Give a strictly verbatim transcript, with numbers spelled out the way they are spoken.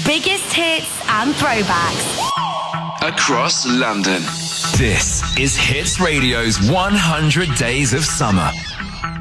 biggest hits and throwbacks across London. This is Hits Radio's one hundred Days of Summer.